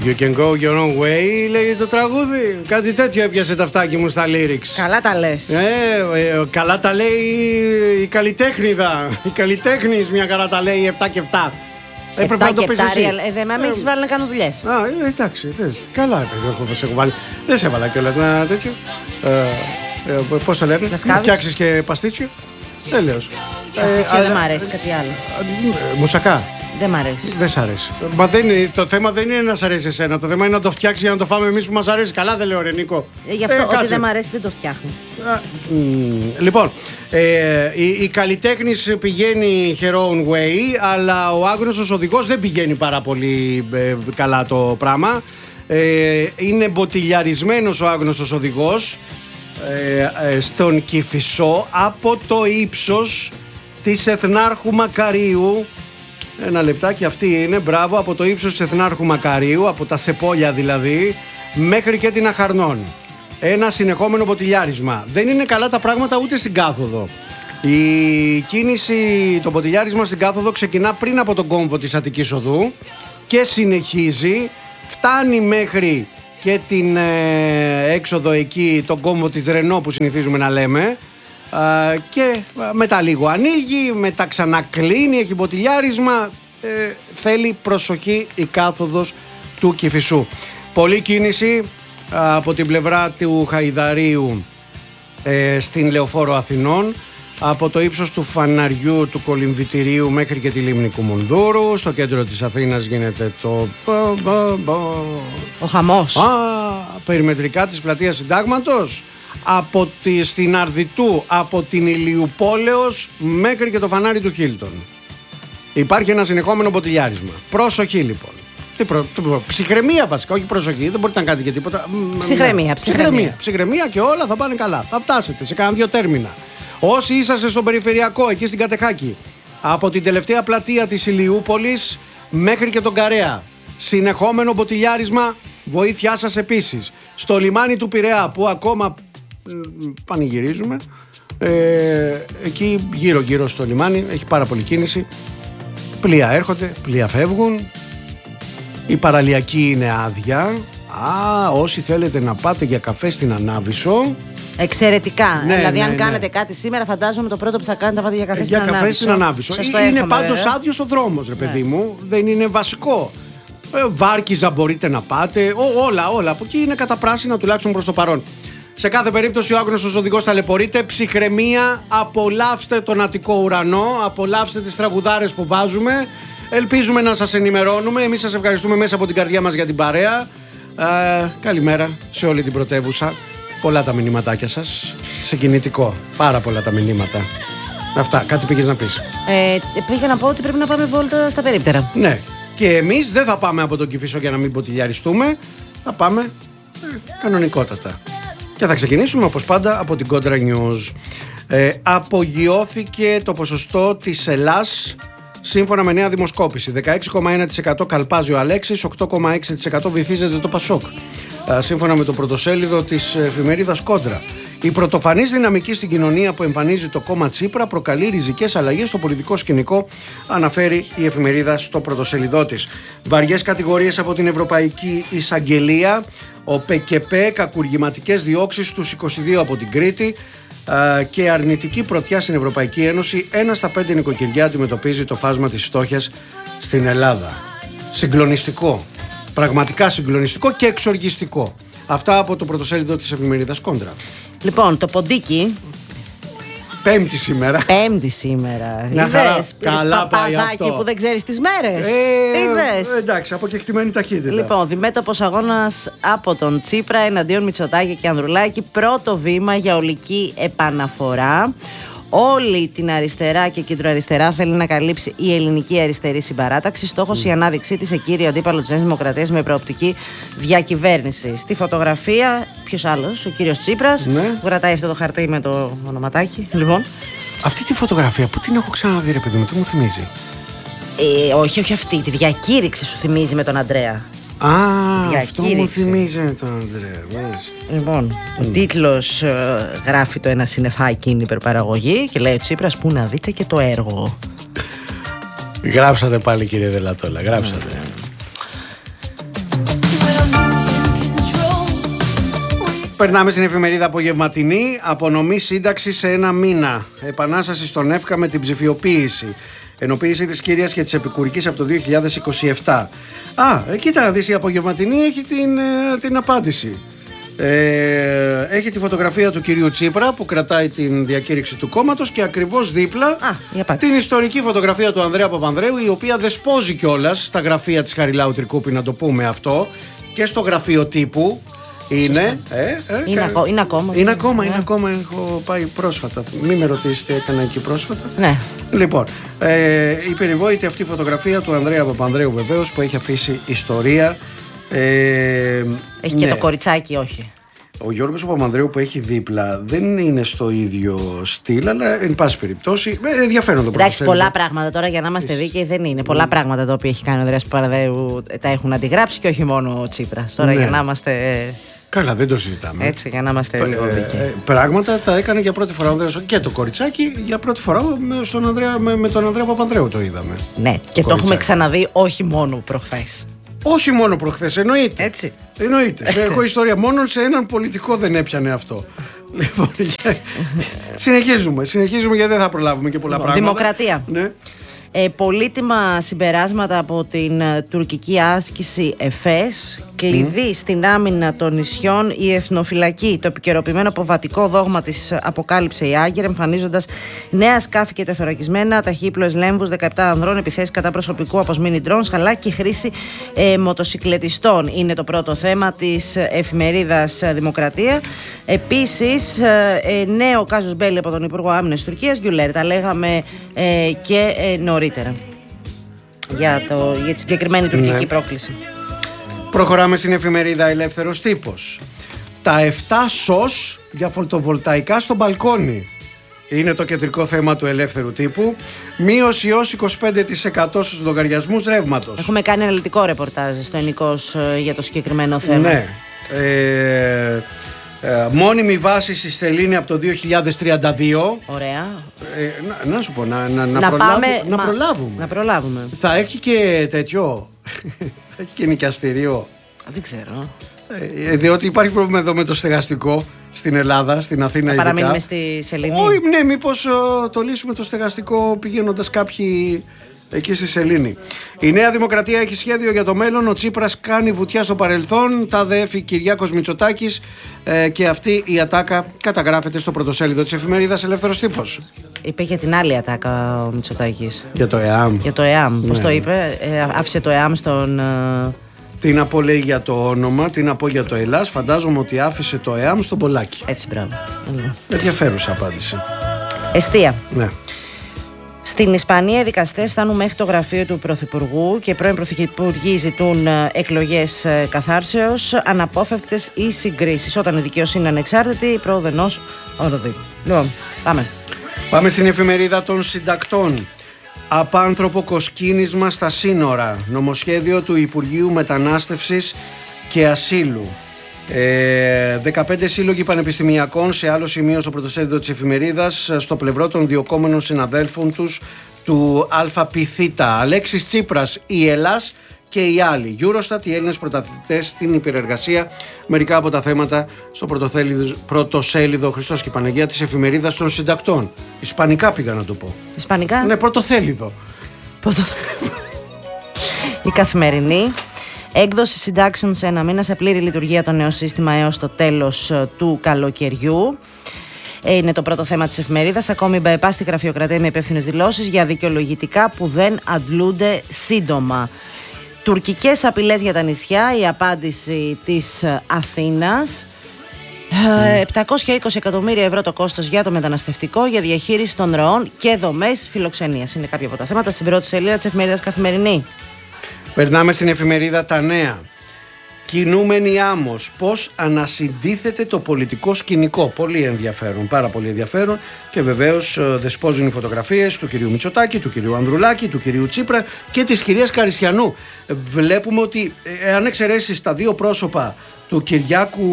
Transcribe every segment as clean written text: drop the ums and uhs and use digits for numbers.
You can go your own way, λέει το τραγούδι. Κάτι τέτοιο έπιασε τα αυτάκι μου στα lyrics. Καλά τα λες. Καλά τα λέει η καλλιτέχνηδα. Η καλλιτέχνης μια καλά τα λέει 7 και 7. Έπρεπε να το πεις εσύ. Δεν με έχεις βάλει να κάνω δουλειές. Εντάξει, καλά, παιδί, σε έχω βάλει. Δεν σε έβαλα κιόλας ένα τέτοιο. Πώς το λένε, να φτιάξεις και παστίτσιο. Τέλειος. Παστίτσιο δεν μ' αρέσει, κάτι άλλο. Μουσακά. Δεν μ' αρέσει. Δεν σ' αρέσει. Μα το θέμα δεν είναι να σ' αρέσει εσένα. Το θέμα είναι να το φτιάξει για να το φάμε εμείς που μας αρέσει. Καλά δεν λέω, ρε Νίκο. Γι' αυτό ότι δεν μ' αρέσει δεν το φτιάχνω. Λοιπόν, η καλλιτέχνης πηγαίνει her own way, αλλά ο άγνωστος οδηγός δεν πηγαίνει πάρα πολύ καλά το πράγμα. Είναι μποτιλιαρισμένος ο άγνωστος οδηγός στον Κηφισό από το ύψος της Εθνάρχου Μακαρίου. Ένα λεπτάκι, αυτή είναι, μπράβο, από το ύψος της Εθνάρχου Μακαρίου, από τα Σεπόλια δηλαδή, μέχρι και την Αχαρνών. Ένα συνεχόμενο μποτιλιάρισμα. Δεν είναι καλά τα πράγματα ούτε στην κάθοδο. Η κίνηση, το μποτιλιάρισμα στην κάθοδο ξεκινά πριν από τον κόμβο της Αττικής Οδού και συνεχίζει, φτάνει μέχρι και την έξοδο εκεί, τον κόμβο της Ρενό που συνηθίζουμε να λέμε. Και μετά λίγο ανοίγει, μετά ξανακλίνει, έχει μποτιλιάρισμα. Θέλει προσοχή η κάθοδος του Κηφισού. Πολλή κίνηση από την πλευρά του Χαϊδαρίου στην Λεωφόρο Αθηνών, από το ύψος του φαναριού του Κολυμβητηρίου μέχρι και τη λίμνη Κουμουνδούρου. Στο κέντρο της Αθήνας γίνεται ο χαμός. Περιμετρικά της πλατείας Συντάγματος, στην Αρδιτού, από την Ηλιουπόλεως μέχρι και το φανάρι του Χίλτον. Υπάρχει ένα συνεχόμενο μποτιλιάρισμα. Προσοχή λοιπόν. Ψυχραιμία βασικά, όχι προσοχή, δεν μπορείτε να κάνετε και τίποτα. Ψυχραιμία και όλα θα πάνε καλά. Θα φτάσετε σε κάνα 2 τέρμινα. Όσοι είσαστε στον περιφερειακό, εκεί στην Κατεχάκη, από την τελευταία πλατεία της Ηλιούπολης μέχρι και τον Καρέα, συνεχόμενο μποτιλιάρισμα, βοήθειά σας επίσης. Στο λιμάνι του Πειραιά που ακόμα πανηγυρίζουμε, εκεί γύρω στο λιμάνι έχει πάρα πολύ κίνηση. Πλοία έρχονται, πλοία φεύγουν. Η παραλιακή είναι άδεια. Όσοι θέλετε να πάτε για καφέ στην Ανάβησο, εξαιρετικά. Δηλαδή, αν κάνετε κάτι σήμερα, φαντάζομαι το πρώτο που θα κάνετε θα πάτε για καφέ στην Ανάβησο. Για καφέ στην Ανάβησο. Είναι πάντως άδειος ο δρόμος, ρε παιδί μου. Δεν είναι βασικό. Βάρκιζα μπορείτε να πάτε. Όλα. Από εκεί είναι καταπράσινα τουλάχιστον προς το παρόν. Σε κάθε περίπτωση ο άγνωστος οδηγός ταλαιπωρείται. Ψυχραιμία, απολαύστε τον Αττικό ουρανό, απολαύστε τις τραγουδάρες που βάζουμε. Ελπίζουμε να σας ενημερώνουμε. Εμείς σας ευχαριστούμε μέσα από την καρδιά μας για την παρέα. Καλημέρα σε όλη την πρωτεύουσα. Πολλά τα μηνύματάκια σας. Συγκινητικό. Πάρα πολλά τα μηνύματα. Αυτά. Κάτι πήγες να πεις? Πήγα να πω ότι πρέπει να πάμε βόλτα στα περίπτερα. Ναι. Και εμείς δεν θα πάμε από τον Κηφισό για να μην μποτιλιαριστούμε. Θα πάμε κανονικότατα. Και θα ξεκινήσουμε όπως πάντα από την Κόντρα News. Απογειώθηκε το ποσοστό της Ελλάς σύμφωνα με νέα δημοσκόπηση. 16,1% καλπάζει ο Αλέξης, 8,6% βυθίζεται το Πασόκ. Σύμφωνα με το πρωτοσέλιδο της εφημερίδας Κόντρα. Η πρωτοφανής δυναμική στην κοινωνία που εμφανίζει το κόμμα Τσίπρα προκαλεί ριζικές αλλαγές στο πολιτικό σκηνικό, αναφέρει η εφημερίδα στο πρωτοσέλιδό της. Βαριές κατηγορίες από την Ευρωπαϊκή Εισαγγελία, ο ΠΚΠ, κακουργηματικές διώξεις στους 22 από την Κρήτη και αρνητική πρωτιά στην Ευρωπαϊκή Ένωση. 1 στα 5 νοικοκυριά αντιμετωπίζει το φάσμα της φτώχειας στην Ελλάδα. Συγκλονιστικό. Πραγματικά συγκλονιστικό και εξοργιστικό. Αυτά από το πρωτοσέλιδο της εφημερίδας Κόντρα. Λοιπόν, το ποντίκι. Πέμπτη σήμερα. Είδες, καλά πάει αυτό. που δεν ξέρεις τις μέρες. Είδες. Εντάξει, αποκεκτημένη ταχύτητα. Λοιπόν, διμέτωπος αγώνας από τον Τσίπρα εναντίον Μητσοτάκη και Ανδρουλάκη. Πρώτο βήμα για ολική επαναφορά. Όλη την αριστερά και κεντροαριστερά θέλει να καλύψει η ελληνική αριστερή συμπαράταξη. Στόχος η ανάδειξή της σε κύριο αντίπαλο της Νέας Δημοκρατίας με προοπτική διακυβέρνηση. Στη φωτογραφία, ποιος άλλος, ο κύριος Τσίπρας, που κρατάει αυτό το χαρτί με το ονοματάκι. Λοιπόν. Αυτή τη φωτογραφία που την έχω ξαναδεί, ρε παιδί μου, τι μου θυμίζει? Όχι αυτή. Τη διακήρυξη σου θυμίζει με τον Αντρέα. Αυτό μου θυμίζει τον Ανδρέα. Λοιπόν, ο τίτλος γράφει το ένα συννεφάκι είναι υπερπαραγωγή και λέει ο Τσίπρας που να δείτε και το έργο. Γράψατε πάλι, κύριε Δελατόλα, γράψατε. Περνάμε στην εφημερίδα Απογευματινή. Απονομή σύνταξη σε 1 μήνα. Επανάσταση στον ΕΦΚΑ με την ψηφιοποίηση. Ενοποίηση της κύριας και της επικουρικής από το 2027. Κοίτα να δεις, η Απογευματινή έχει την απάντηση. Έχει τη φωτογραφία του κυρίου Τσίπρα που κρατάει την διακήρυξη του κόμματος και ακριβώς δίπλα την ιστορική φωτογραφία του Ανδρέα Παπανδρέου, η οποία δεσπόζει κιόλας στα γραφεία της Χαριλάου Τρικούπη, να το πούμε αυτό, και στο γραφείο τύπου. Είναι ακόμα. Έχω πάει πρόσφατα. Μην με ρωτήσετε, έκανα εκεί πρόσφατα. Ναι. Λοιπόν, η περιβόητη αυτή φωτογραφία του Ανδρέα Παπανδρέου, βεβαίως, που έχει αφήσει ιστορία. Έχει και το κοριτσάκι, όχι. Ο Γιώργος Παπανδρέου που έχει δίπλα δεν είναι στο ίδιο στυλ, αλλά εν πάση περιπτώσει ενδιαφέρον το Εντάξει, πολλά πράγματα τώρα, για να είμαστε δίκαιοι, δεν είναι. Πολλά πράγματα τα οποία έχει κάνει ο Ανδρέας Παπανδρέου τα έχουν αντιγράψει και όχι μόνο ο Τσίπρας. Τώρα για να είμαστε. Καλά, δεν το συζητάμε. Έτσι, για να είμαστε λίγο δίκαιοι. Πράγματα τα έκανε για πρώτη φορά ο Ανδρέας, και το κοριτσάκι για πρώτη φορά με τον Ανδρέα Παπανδρέου το είδαμε. Ναι, και το έχουμε ξαναδεί όχι μόνο προχθές. Όχι μόνο προχθές, εννοείται. Έτσι. Εννοείται. Έχω ιστορία. Μόνο σε έναν πολιτικό δεν έπιανε αυτό. Λοιπόν, συνεχίζουμε γιατί δεν θα προλάβουμε και πολλά πράγματα. Δημοκρατία. Ναι. Πολύτιμα συμπεράσματα από την τουρκική άσκηση ΕΦΕΣ. Κλειδί στην άμυνα των νησιών η εθνοφυλακή. Το επικαιροποιημένο αποβατικό δόγμα της αποκάλυψε η Άγκερ, εμφανίζοντας νέα σκάφη και τεθωρακισμένα, ταχύπλοες λέμβους, 17 ανδρών, επιθέσεις κατά προσωπικού από mini drones, αλλά και χρήση μοτοσυκλετιστών. Είναι το πρώτο θέμα της εφημερίδας Δημοκρατία. Επίσης, νέο κάζους μπέλι από τον Υπουργό Άμυνας Τουρκίας, Γκιουλέρ. Τα λέγαμε και νωρίτερα για τη συγκεκριμένη τουρκική πρόκληση. Προχωράμε στην εφημερίδα Ελεύθερος Τύπος. Τα 7 σως για φωτοβολταϊκά στο μπαλκόνι είναι το κεντρικό θέμα του Ελεύθερου Τύπου. Μείωση έως 25% στους λογαριασμούς ρεύματος. Έχουμε κάνει αναλυτικό ρεπορτάζ στο Ενικός για το συγκεκριμένο θέμα. Ναι. Μόνιμη βάση στη Σελήνη από το 2032. Ωραία. Να σου πω, να προλάβουμε. Θα έχει και τέτοιο. Και νοικιαστήριο. Δεν ξέρω. Διότι υπάρχει πρόβλημα εδώ με το στεγαστικό στην Ελλάδα, στην Αθήνα ειδικά. Παραμείνουμε στη Σελήνη. Όχι, ναι, μήπως το λύσουμε το στεγαστικό πηγαίνοντας κάποιοι εκεί στη Σελήνη. Η Νέα Δημοκρατία έχει σχέδιο για το μέλλον. Ο Τσίπρας κάνει βουτιά στο παρελθόν. Τα ΔΕΦΗ Κυριάκος Μητσοτάκης. Και αυτή η ατάκα καταγράφεται στο πρωτοσέλιδο της εφημερίδας Ελεύθερος Τύπος. Είπε για την άλλη ατάκα ο Μητσοτάκης. Για το ΕΑΜ. Για το ΕΑΜ. Πώς το είπε, άφησε το ΕΑΜ στον. Τι να πω, λέει, για το όνομα, τι να πω για το Ελλάς. Φαντάζομαι ότι άφησε το ΕΑΜ στον Πολάκη. Έτσι, μπράβο. Ενδιαφέρουσα απάντηση. Εστία. Ναι. Στην Ισπανία οι δικαστές φτάνουν μέχρι το γραφείο του Πρωθυπουργού και πρώην Πρωθυπουργοί ζητούν εκλογές καθάρσεως, αναπόφευκτες ή συγκρίσεις. Όταν η δικαιοσύνη είναι ανεξάρτητη, προοδενός οροδί. Λοιπόν, πάμε στην εφημερίδα των συντακτών. Απάνθρωπο κοσκίνισμα στα σύνορα. Νομοσχέδιο του Υπουργείου Μετανάστευσης και Ασύλου. 15 σύλλογοι πανεπιστημιακών σε άλλο σημείο στο πρωτοσέλιδο της εφημερίδας, στο πλευρό των διωκόμενων συναδέλφων τους του ΑΠΘ. Αλέξης Τσίπρας, η Ελλάς και οι άλλοι. Eurostat, οι Έλληνες πρωταθλητές στην υπερεργασία. Μερικά από τα θέματα στο πρωτοσέλιδο Χριστός και η Παναγία της εφημερίδας των συντακτών. Ισπανικά πήγα να το πω. Ισπανικά. Ναι, πρωτοθέλιδο. Η Καθημερινή. Έκδοση συντάξεων σε 1 μήνα, σε πλήρη λειτουργία το νέο σύστημα έως το τέλος του καλοκαιριού. Είναι το πρώτο θέμα της εφημερίδας. Ακόμη μπαεπά στη γραφειοκρατία με υπεύθυνες δηλώσεις για δικαιολογητικά που δεν αντλούνται σύντομα. Τουρκικές απειλές για τα νησιά, η απάντηση της Αθήνας. 720 εκατομμύρια ευρώ το κόστος για το μεταναστευτικό, για διαχείριση των ροών και δομές φιλοξενίας. Είναι κάποια από τα θέματα στην πρώτη σελίδα της εφημερίδας Καθημερινή. Περνάμε στην εφημερίδα Τα Νέα. Κινούμενη άμμος. Πώς ανασυντίθεται το πολιτικό σκηνικό. Πολύ ενδιαφέρον, πάρα πολύ ενδιαφέρον. Και βεβαίως δεσπόζουν οι φωτογραφίες του κυρίου Μητσοτάκη, του κυρίου Ανδρουλάκη, του κυρίου Τσίπρα και της κυρίας Καριστιανού. Βλέπουμε ότι αν εξαιρέσεις τα δύο πρόσωπα του Κυριάκου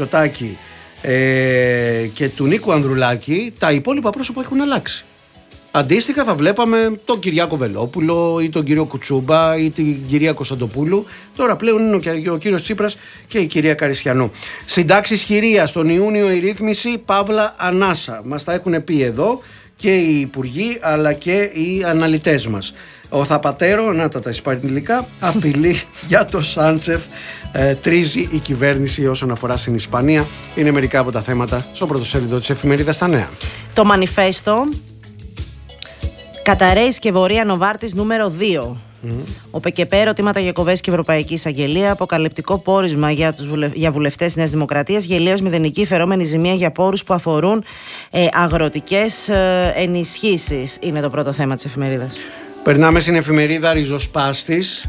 Μητσοτάκη και του Νίκου Ανδρουλάκη, τα υπόλοιπα πρόσωπα έχουν αλλάξει. Αντίστοιχα θα βλέπαμε τον Κυριάκο Βελόπουλο ή τον κύριο Κουτσούμπα ή την κυρία Κωνσταντοπούλου. Τώρα πλέον είναι ο κύριος Τσίπρας και η κυρία Καριστιανού. Συντάξεις χειρίας, τον Ιούνιο η ρύθμιση παύλα ανάσα. Μας τα έχουν πει εδώ και οι υπουργοί αλλά και οι αναλυτές μας. Ο Θαπατέρο, να τα ισπανικά, απειλεί για το Σάντσεφ. Τρίζει η κυβέρνηση όσον αφορά στην Ισπανία. Είναι μερικά από τα θέματα στο πρωτοσέλιδο της εφημερίδας Τα Νέα. Το μανιφέστο. Καταραίει σκευωρία Νοβάρτης νούμερο 2. Ο ΠΚΠ, ερωτήματα για Κοβές και Ευρωπαϊκή Εισαγγελία. Αποκαλυπτικό πόρισμα για βουλευτές Νέας Δημοκρατίας. Γελίως μηδενική φερόμενη ζημία για πόρους που αφορούν αγροτικές ενισχύσεις. Είναι το πρώτο θέμα της εφημερίδας. Περνάμε στην εφημερίδα Ριζοσπάστης.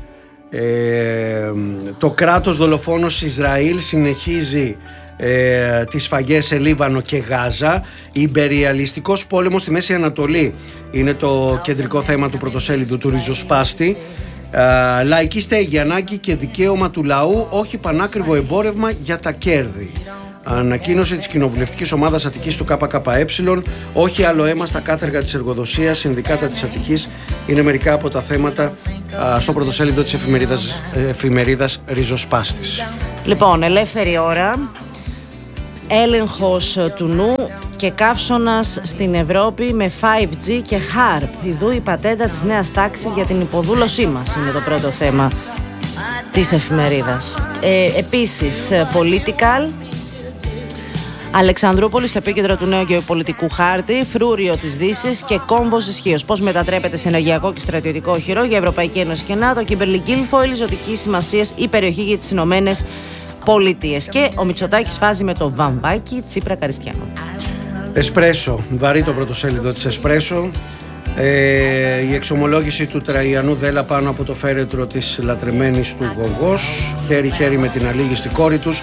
Το κράτος δολοφόνος Ισραήλ συνεχίζει τις σφαγές σε Λίβανο και Γάζα. Ιμπεριαλιστικός πόλεμος στη Μέση Ανατολή είναι το κεντρικό θέμα του πρωτοσέλιδου του Ριζοσπάστη. Λαϊκή στέγη, ανάγκη και δικαίωμα του λαού, όχι πανάκριβο εμπόρευμα για τα κέρδη. Ανακοίνωση της κοινοβουλευτικής ομάδας Αττικής του ΚΚΕ. Όχι άλλο αίμα στα κάτεργα της εργοδοσίας. Συνδικάτα της Αττικής είναι μερικά από τα θέματα στο πρωτοσέλιδο της εφημερίδας Ριζοσπάστης. Λοιπόν, ελεύθερη ώρα. Έλεγχος του νου και καύσωνας στην Ευρώπη με 5G και HARP. Ιδού η πατέντα της νέας τάξης για την υποδούλωσή μας. Είναι το πρώτο θέμα της εφημερίδας. Επίσης, Political. Αλεξανδρούπολη στο επίκεντρο του νέου γεωπολιτικού χάρτη, φρούριο της Δύσης και κόμβος ισχύος. Πώς μετατρέπεται σε ενεργειακό και στρατιωτικό οχυρό για Ευρωπαϊκή Ένωση και ΝΑΤΟ. Κίμπερλι Γκίλφοιλ, ζωτική σημασία η περιοχή για τις Ηνωμένες Πολιτείες. Και ο Μητσοτάκης φάζει με το βαμβάκι Τσίπρα Καριστιανού. Εσπρέσο, βαρύ το πρωτοσέλιδο της Εσπρέσο. Η εξομολόγηση του Τραϊανού Δέλα πάνω από το φέρετρο της λατρεμένης του Γογός. Χέρι-χέρι με την αλήγιστη κόρη τους.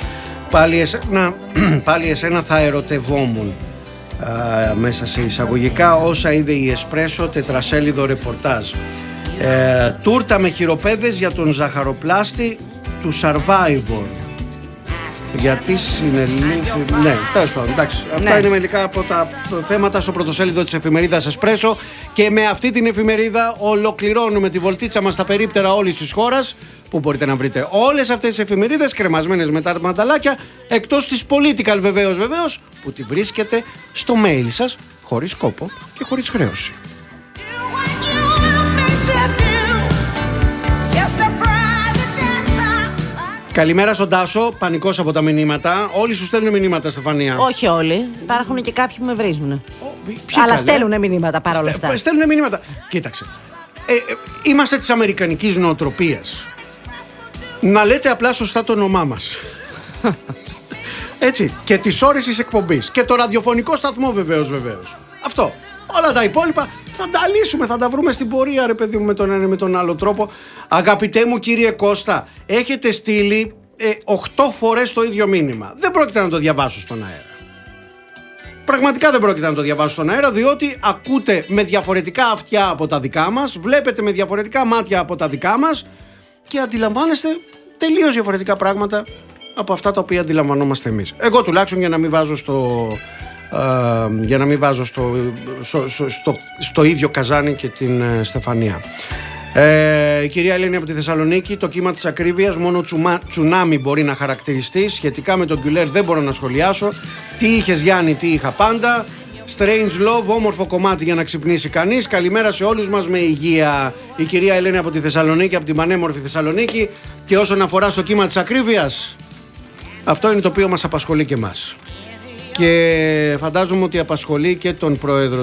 Πάλι εσένα θα ερωτευόμουν, μέσα σε εισαγωγικά όσα είδε η Εσπρέσο, τετρασέλιδο ρεπορτάζ. Τούρτα με χειροπέδες για τον ζαχαροπλάστη του Survivor. Γιατί συνελήφθη. Ναι, τέλος πάντων, εντάξει. Αυτά είναι μερικά από τα θέματα στο πρωτοσέλιδο της εφημερίδας Εσπρέσο. Και με αυτή την εφημερίδα ολοκληρώνουμε τη βολτίτσα μας στα περίπτερα όλης της χώρας. Που μπορείτε να βρείτε όλες αυτές τις εφημερίδες κρεμασμένες με τα μανταλάκια, εκτός της Political βεβαίως, που τη βρίσκετε στο mail σας, χωρίς κόπο και χωρίς χρέωση. Καλημέρα στον Τάσο, πανικός από τα μηνύματα. Όλοι σου στέλνουν μηνύματα, Στεφανία. Όχι όλοι, υπάρχουν και κάποιοι που με βρίζουν. Αλλά στέλνουν μηνύματα παρόλα αυτά. Στέλνουν μηνύματα. Κοίταξε, είμαστε της αμερικανικής νοοτροπίας. Να λέτε απλά σωστά το όνομά μας. Έτσι. Και τις ώρες της εκπομπής. Και το ραδιοφωνικό σταθμό βεβαίως. Αυτό. Όλα τα υπόλοιπα θα τα λύσουμε, θα τα βρούμε στην πορεία, ρε παιδί μου, με τον ένα με τον άλλο τρόπο. Αγαπητέ μου κύριε Κώστα, έχετε στείλει 8 φορές το ίδιο μήνυμα. Δεν πρόκειται να το διαβάσω στον αέρα. Πραγματικά δεν πρόκειται να το διαβάσω στον αέρα, διότι ακούτε με διαφορετικά αυτιά από τα δικά μας, βλέπετε με διαφορετικά μάτια από τα δικά μας και αντιλαμβάνεστε τελείως διαφορετικά πράγματα από αυτά τα οποία αντιλαμβανόμαστε εμείς. Εγώ τουλάχιστον για να μην βάζω στο ίδιο καζάνι και την Στεφανία. Η κυρία Ελένη από τη Θεσσαλονίκη, το κύμα της ακρίβειας μόνο τσουνάμι μπορεί να χαρακτηριστεί. Σχετικά με τον Γκουλέρ δεν μπορώ να σχολιάσω. Τι είχες Γιάννη, τι είχα πάντα. Strange Love, όμορφο κομμάτι για να ξυπνήσει κανείς. Καλημέρα σε όλους μας με υγεία. Η κυρία Ελένη από τη Θεσσαλονίκη, από την πανέμορφη Θεσσαλονίκη. Και όσον αφορά στο κύμα της ακρίβειας, αυτό είναι το οποίο μας απασχολεί και εμάς. Και φαντάζομαι ότι απασχολεί και τον πρόεδρο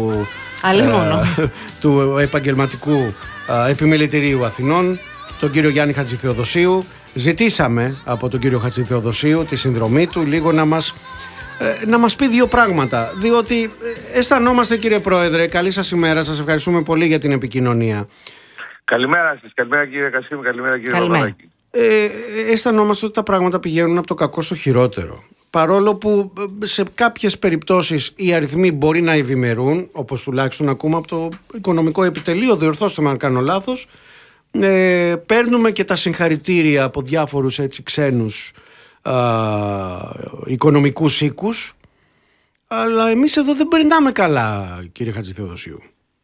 του Επαγγελματικού Επιμελητηρίου Αθηνών, τον κύριο Γιάννη Χατζηθεοδοσίου. Ζητήσαμε από τον κύριο Χατζηθεοδοσίου τη συνδρομή του λίγο να μας πει δύο πράγματα, διότι αισθανόμαστε, κύριε Πρόεδρε, καλή σας ημέρα, σας ευχαριστούμε πολύ για την επικοινωνία. Καλημέρα σας, καλημέρα κύριε Κασίμη, καλημέρα κύριε Παπαδάκη. Αισθανόμαστε ότι τα πράγματα πηγαίνουν από το κακό στο χειρότερο. Παρόλο που σε κάποιες περιπτώσεις οι αριθμοί μπορεί να ευημερούν, όπως τουλάχιστον ακούμε από το Οικονομικό Επιτελείο, διορθώστε με αν κάνω λάθος, παίρνουμε και τα συγχαρητήρια από διάφορους έτσι ξένους οικονομικούς οίκους, αλλά εμείς εδώ δεν περνάμε καλά, κύριε Χατζηθεοδοσίου.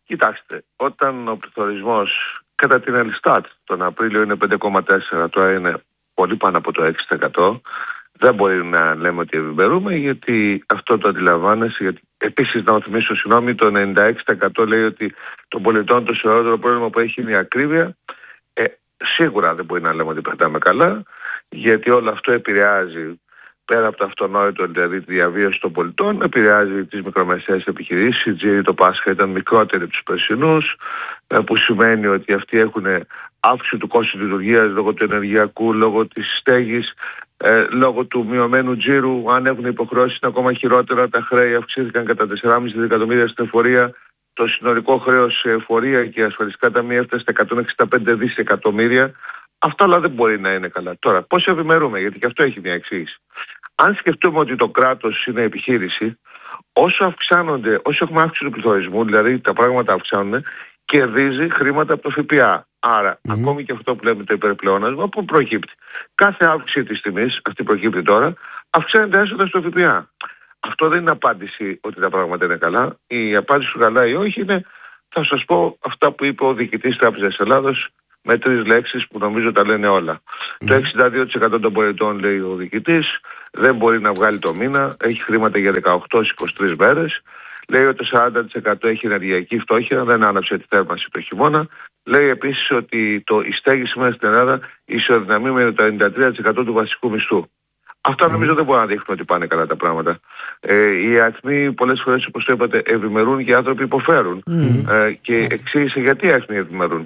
Κοιτάξτε, όταν ο πληθωρισμός κατά την Ελστάτ τον Απρίλιο είναι 5,4, τώρα είναι πολύ πάνω από το 6%, δεν μπορεί να λέμε ότι ευημερούμε, γιατί αυτό το αντιλαμβάνεσαι. Γιατί επίσης, να θυμίσω, το 96% λέει ότι των πολιτών το σοβαρότερο πρόβλημα που έχει είναι η ακρίβεια. Σίγουρα δεν μπορεί να λέμε ότι περνάμε καλά, γιατί όλο αυτό επηρεάζει, πέρα από το αυτονόητο, δηλαδή τη διαβίωση των πολιτών, επηρεάζει τις μικρομεσαίες επιχειρήσεις. Η τζίρη το Πάσχα ήταν μικρότερη από τους περσινούς, που σημαίνει ότι αυτοί έχουν αύξηση του κόστου λειτουργίας λόγω του ενεργειακού, λόγω της στέγης, λόγω του μειωμένου τζίρου. Αν έχουν υποχρεώσεις, είναι ακόμα χειρότερα. Τα χρέη αυξήθηκαν κατά 4,5 δισεκατομμύρια στην εφορία. Το συνολικό χρέος σε εφορία και ασφαλιστικά ταμεία έφτασε στα 165 δισεκατομμύρια. Αυτά όλα δεν μπορεί να είναι καλά. Τώρα, πώς ευημερούμε, γιατί και αυτό έχει μια εξήγηση. Αν σκεφτούμε ότι το κράτος είναι επιχείρηση, όσο έχουμε αύξηση του πληθωρισμού, δηλαδή τα πράγματα αυξάνουν, κερδίζει χρήματα από το ΦΠΑ. Άρα, ακόμη και αυτό που λέμε το υπερπλεόνασμα, που προκύπτει. Κάθε αύξηση της τιμής, αυτή προκύπτει τώρα, αυξάνεται έσοδα στο ΦΠΑ. Αυτό δεν είναι απάντηση ότι τα πράγματα είναι καλά. Η απάντηση του καλά ή όχι είναι, θα σας πω αυτά που είπε ο διοικητής Τράπεζας Ελλάδος, με 3 λέξεις που νομίζω τα λένε όλα. Το 62% των πολιτών, λέει ο διοικητής, δεν μπορεί να βγάλει το μήνα, έχει χρήματα για 18-23 μέρες. Λέει ότι το 40% έχει ενεργειακή φτώχεια, δεν άναψε τη θέρμανση το χειμώνα. Λέει επίσης ότι η στέγη σήμερα στην Ελλάδα ισοδυναμεί με το 93% του βασικού μισθού. Αυτά νομίζω δεν μπορούν να δείχνουν ότι πάνε καλά τα πράγματα. Οι αριθμοί πολλές φορές, όπως το είπατε, ευημερούν και οι άνθρωποι υποφέρουν. Και εξήγησε γιατί οι αριθμοί ευημερούν.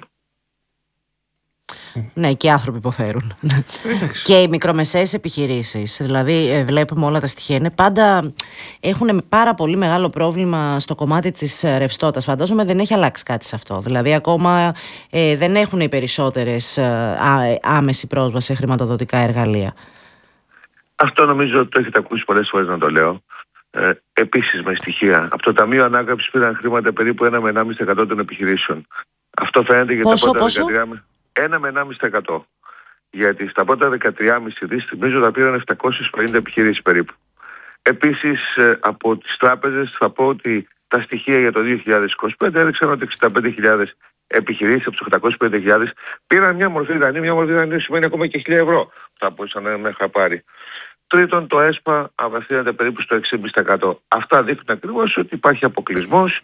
Ναι, και οι άνθρωποι υποφέρουν. Και οι μικρομεσαίες επιχειρήσεις. Δηλαδή, βλέπουμε όλα τα στοιχεία. Πάντα έχουν πάρα πολύ μεγάλο πρόβλημα στο κομμάτι της ρευστότητας. Φαντάζομαι δεν έχει αλλάξει κάτι σε αυτό. Δηλαδή, ακόμα δεν έχουν οι περισσότερες άμεση πρόσβαση σε χρηματοδοτικά εργαλεία. Αυτό νομίζω ότι το έχετε ακούσει πολλές φορές να το λέω. Επίσης, με στοιχεία. Από το Ταμείο Ανάκαμψης πήραν χρήματα περίπου 1 με 1,5% των επιχειρήσεων. Αυτό φαίνεται για τα πρώτα 13. 1 με 1,5%. Γιατί στα πρώτα 13,5 δις, θυμίζω, τα πήραν 750 επιχειρήσεις περίπου. Επίσης, από τις τράπεζες θα πω ότι τα στοιχεία για το 2025 έδειξαν ότι 65.000 επιχειρήσεις από τους 850.000 πήραν μια μορφή δανείου. Μια μορφή δανείου σημαίνει ακόμα και 1.000 ευρώ. Θα μπορούσαν να είχα πάρει. Τρίτον, το ΕΣΠΑ απευθύνεται περίπου στο 6,5%. Αυτά δείχνουν ακριβώς ότι υπάρχει αποκλεισμός.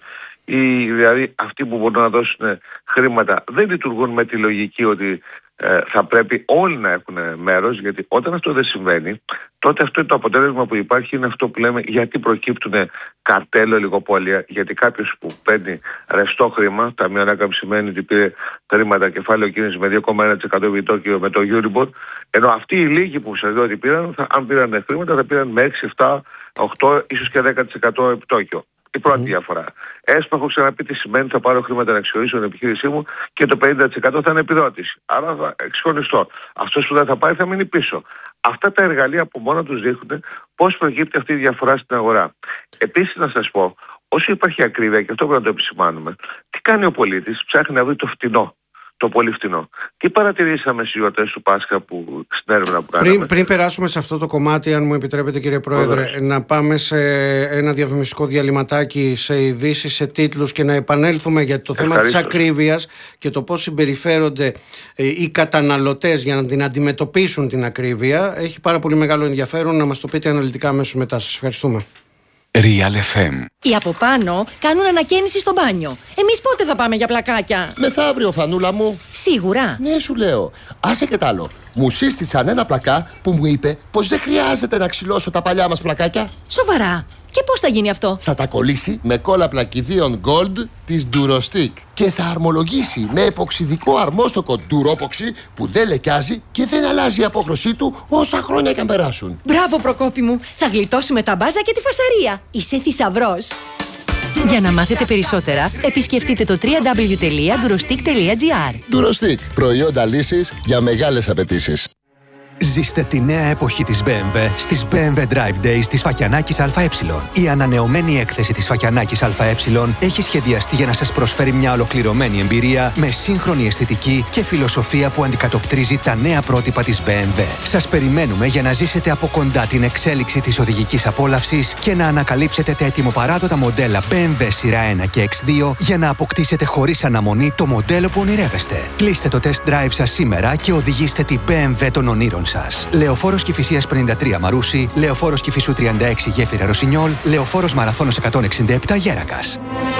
Δηλαδή αυτοί που μπορούν να δώσουν χρήματα δεν λειτουργούν με τη λογική ότι θα πρέπει όλοι να έχουν μέρος, γιατί όταν αυτό δεν συμβαίνει, τότε αυτό είναι το αποτέλεσμα που υπάρχει, είναι αυτό που λέμε γιατί προκύπτουν καρτέλ, ολιγοπόλια. Γιατί κάποιος που παίρνει ρευστό χρήμα, Ταμείο Ανάκαμψης σημαίνει ότι πήρε χρήματα κεφάλαιο κίνηση με 2,1% επιτόκιο με το Euribor, ενώ αυτοί οι λίγοι που σας λέω ότι πήραν, αν πήραν χρήματα, θα πήραν με 6, 7, 8, ίσως και 10% επιτόκιο. Η πρώτη διαφορά. ΕΣΠΑ, έχω ξαναπεί τι σημαίνει, θα πάρω χρήματα να αξιοποιήσω την επιχείρησή μου και το 50% θα είναι επιδότηση. Άρα θα εξχωνιστώ. Αυτός που δεν θα πάρει θα μείνει πίσω. Αυτά τα εργαλεία από μόνα τους δείχνουν πώς προκύπτει αυτή η διαφορά στην αγορά. Επίσης, να σας πω, όσο υπάρχει ακρίβεια, και αυτό πρέπει να το επισημάνουμε, τι κάνει ο πολίτης, ψάχνει να βρει το φτηνό. Το πολύ φτηνό. Τι παρατηρήσαμε στις γιορτές του Πάσχα στην έρευνα που κάναμε. Πριν περάσουμε σε αυτό το κομμάτι, αν μου επιτρέπετε, κύριε Πρόεδρε, να πάμε σε ένα διαφημιστικό διαλυματάκι, σε ειδήσεις, σε τίτλους και να επανέλθουμε για το θέμα της ακρίβειας και το πώς συμπεριφέρονται οι καταναλωτές για να την αντιμετωπίσουν την ακρίβεια. Έχει πάρα πολύ μεγάλο ενδιαφέρον, να μας το πείτε αναλυτικά αμέσως μετά. Σας ευχαριστούμε. Real FM. Οι από πάνω κάνουν ανακαίνιση στο μπάνιο. Εμείς πότε θα πάμε για πλακάκια? Μεθαύριο, Φανούλα μου. Σίγουρα. Ναι, σου λέω. Άσε και τ' άλλο. Μου σύστησαν ένα πλακά που μου είπε πως δεν χρειάζεται να ξυλώσω τα παλιά μας πλακάκια. Σοβαρά. Και πώς θα γίνει αυτό? Θα τα κολλήσει με κόλλα πλακιδίων Gold της Durostick και θα αρμολογήσει με εποξιδικό αρμόστοκο Duropoxy που δεν λεκιάζει και δεν αλλάζει η απόχρωσή του όσα χρόνια και αν περάσουν. Μπράβο, Προκόπη μου. Θα γλιτώσουμε τα μπάζα και τη φασαρία. Είσαι θησαυρός. Για να μάθετε περισσότερα, επισκεφτείτε το www.durostick.gr. Durostick. Προϊόντα λύσης για μεγάλες απαιτήσεις. Ζήστε τη νέα εποχή της BMW στις BMW Drive Days της Φακιανάκης ΑΕ. Η ανανεωμένη έκθεση της Φακιανάκης ΑΕ έχει σχεδιαστεί για να σας προσφέρει μια ολοκληρωμένη εμπειρία με σύγχρονη αισθητική και φιλοσοφία που αντικατοπτρίζει τα νέα πρότυπα της BMW. Σας περιμένουμε για να ζήσετε από κοντά την εξέλιξη της οδηγικής απόλαυσης και να ανακαλύψετε τα ετοιμοπαράδοτα μοντέλα BMW σειρά 1 και X2 για να αποκτήσετε χωρίς αναμονή το μοντέλο που ονειρεύεστε. Κλείστε το test drive σας σήμερα και οδηγήστε την BMW των ονείρων σας. Λεωφόρος Κηφισίας 53 Μαρούσι, Λεωφόρος Κηφισού 36 Γέφυρα Ρωσινιόλ, Λεωφόρος Μαραθώνος 167 Γέρακας.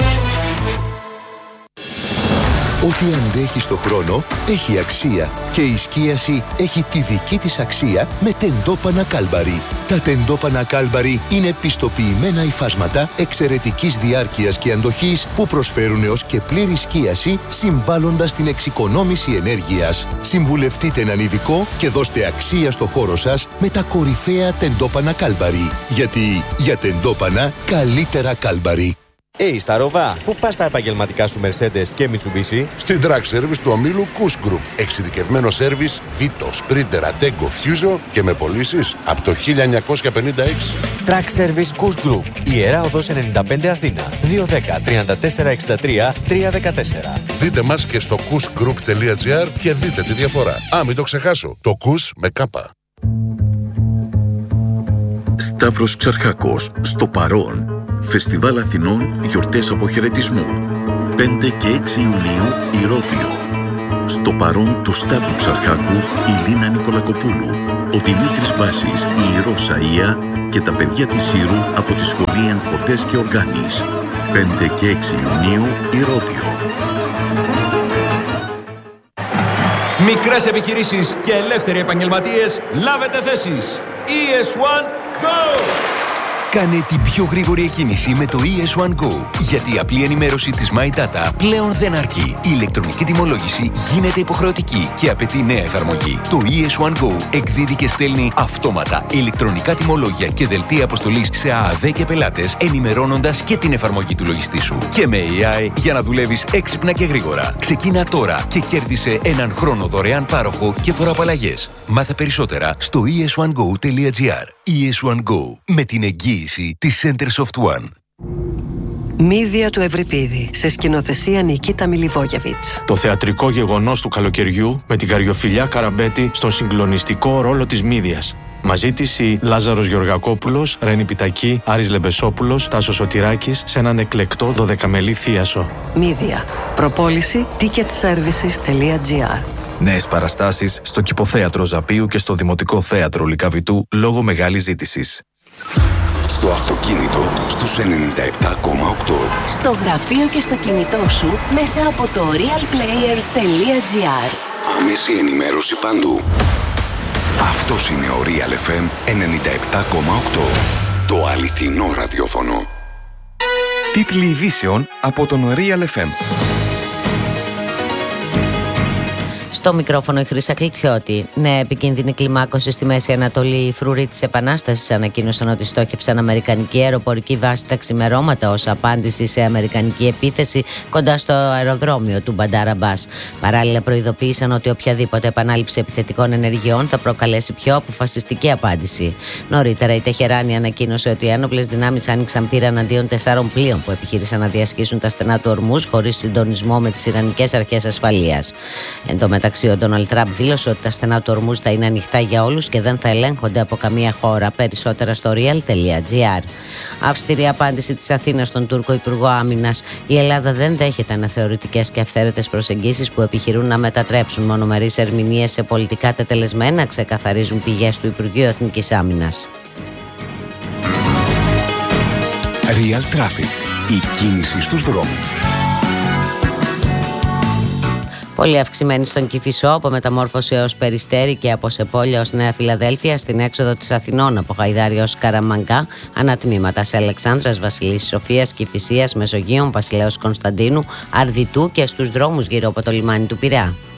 Ό,τι αντέχει στο χρόνο έχει αξία και η σκίαση έχει τη δική της αξία με τεντόπανα Κάλμπαρι. Τα τεντόπανα Κάλμπαρι είναι πιστοποιημένα υφάσματα εξαιρετικής διάρκειας και αντοχής που προσφέρουν έως και πλήρη σκίαση συμβάλλοντας στην εξοικονόμηση ενέργειας. Συμβουλευτείτε έναν ειδικό και δώστε αξία στο χώρο σας με τα κορυφαία τεντόπανα Κάλμπαρι. Γιατί για τεντόπανα καλύτερα Κάλμπαρι. Σταρόβα, πού πας τα επαγγελματικά σου Mercedes και Mitsubishi? Στην Track Service του ομίλου Kuss Group. Εξειδικευμένο σέρβις Vito, Sprinter, Ateco, Fuso και με πωλήσεις από το 1956. Track Service Kuss Group. Ιερά Οδός 95 Αθήνα. 210 34 63 314. Δείτε μας και στο kussgroup.gr και δείτε τη διαφορά. Μην το ξεχάσω. Το Kuss με κάπα. Σταύρος Ξαρχάκος, στο Παρόν. Φεστιβάλ Αθηνών, γιορτές αποχαιρετισμού. 5 και 6 Ιουνίου, Ηρώδειο. Στο Παρόν του Σταύρου Ξαρχάκου, η Λίνα Νικολακοπούλου, ο Δημήτρης Μπάσης, η Ρώσα Ία και τα παιδιά της Σύρου από τη Σχολή Ενχορδές και Οργάνης. 5 και 6 Ιουνίου, Ηρώδειο. Μικρές επιχειρήσεις και ελεύθεροι επαγγελματίες, λάβετε θέσεις. ES1 Go! Κάνε την πιο γρήγορη εκκίνηση με το ES1 Go. Γιατί η απλή ενημέρωση της My Data πλέον δεν αρκεί. Η ηλεκτρονική τιμολόγηση γίνεται υποχρεωτική και απαιτεί νέα εφαρμογή. Το ES1 Go εκδίδει και στέλνει αυτόματα ηλεκτρονικά τιμολόγια και δελτία αποστολής σε ΑΑΔ και πελάτες, ενημερώνοντας και την εφαρμογή του λογιστή σου. Και με AI για να δουλεύεις έξυπνα και γρήγορα. Ξεκίνα τώρα και κέρδισε έναν χρόνο δωρεάν πάροχο και φοροαπαλλαγές. Μάθε περισσότερα στο es1go.gr. ES1 Go, με την εγγύηση της Centersoft One. Μύδια του Ευρυπίδη, σε σκηνοθεσία Νικίτα Μιλιβόγεβιτς. Το θεατρικό γεγονός του καλοκαιριού με την Καριοφιλιά Καραμπέτη στον συγκλονιστικό ρόλο της Μύδιας. Μαζί της η Λάζαρος Γεωργακόπουλος, Ρένη Πιτακή, Άρης Λεμπεσόπουλος, Τάσος Σωτηράκης σε έναν εκλεκτό 12μελή θίασο. Μύδια. Προπόληση ticketservices.gr. Νέες παραστάσεις στο Κηποθέατρο Ζαπίου και στο Δημοτικό Θέατρο Λυκαβητού λόγω μεγάλης ζήτησης. Στο αυτοκίνητο στους 97,8. Στο γραφείο και στο κινητό σου μέσα από το realplayer.gr. Άμεση ενημέρωση παντού. Αυτός είναι ο Real FM 97,8. Το αληθινό ραδιόφωνο. Τίτλοι ειδήσεων από τον Real FM. Στο μικρόφωνο η Χρύσα Κλιτσιώτη. Νέα επικίνδυνη κλιμάκωση στη Μέση Ανατολή. Οι φρουροί της Επανάστασης ανακοίνωσαν ότι στόχευσαν αμερικανική αεροπορική βάση τα ξημερώματα ως απάντηση σε αμερικανική επίθεση κοντά στο αεροδρόμιο του Μπαντάρ Αμπάς. Παράλληλα, προειδοποίησαν ότι οποιαδήποτε επανάληψη επιθετικών ενεργειών θα προκαλέσει πιο αποφασιστική απάντηση. Νωρίτερα, η Τεχεράνη ανακοίνωσε ότι οι ένοπλες δυνάμεις άνοιξαν πύρα εναντίον 4 πλοίων που επιχείρησαν να διασχίσουν τα στενά του Ορμούζ χωρίς συντονισμό με τις Ιρανικές αρχές ασφαλείας. Εν τω μεταξύ, ο Ντόναλντ Τραμπ δήλωσε ότι τα στενά του Ορμούζ θα είναι ανοιχτά για όλους και δεν θα ελέγχονται από καμία χώρα. Περισσότερα στο real.gr. Αυστηρή απάντηση της Αθήνας στον Τούρκο Υπουργό Άμυνας. Η Ελλάδα δεν δέχεται αναθεωρητικές και αυθαίρετες προσεγγίσεις που επιχειρούν να μετατρέψουν μονομερείς ερμηνείες σε πολιτικά τετελεσμένα, ξεκαθαρίζουν πηγές του Υπουργείου Εθνικής Άμυνας. Real Traffic. Η κίνηση στους δρόμους. Πολύ αυξημένη στον Κηφισό, από Μεταμόρφωση έως Περιστέρι και από Σεπόλια ως Νέα Φιλαδέλφια, στην έξοδο της Αθηνών από Γαϊδάρι ως Καραμαγκά, ανατμήματα σε Αλεξάνδρας, Βασιλής Σοφίας, Κηφισίας, Μεσογείων, Βασιλέως Κωνσταντίνου, Αρδιτού και στους δρόμους γύρω από το λιμάνι του Πειραιά.